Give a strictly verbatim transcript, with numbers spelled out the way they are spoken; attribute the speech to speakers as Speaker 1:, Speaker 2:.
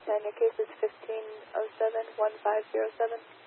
Speaker 1: And your case is fifteen oh seven, one five zero seven.